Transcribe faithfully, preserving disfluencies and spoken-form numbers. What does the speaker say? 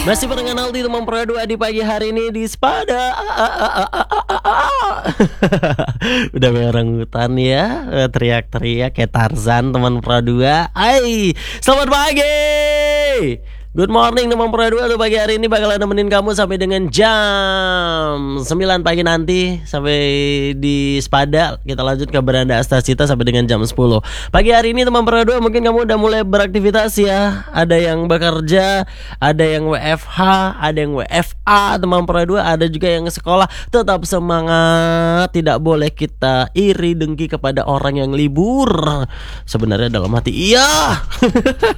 Masih barengan Aldi teman Pro dua di pagi hari ini di Spada. Udah kayak orang hutan ya, teriak-teriak kayak Tarzan teman Pro dua. Hai, selamat pagi. Good morning teman Pro dua. Tuh pagi hari ini bakalan nemenin kamu sampai dengan jam sembilan pagi nanti. Sampai di Spada. Kita lanjut ke Beranda Astacita sampai dengan jam sepuluh. Pagi hari ini teman Pro dua mungkin kamu udah mulai beraktivitas ya. Ada yang bekerja, ada yang W F H, ada yang W F A teman Pro dua, ada juga yang sekolah. Tetap semangat. Tidak boleh kita iri dengki kepada orang yang libur. Sebenarnya dalam hati iya.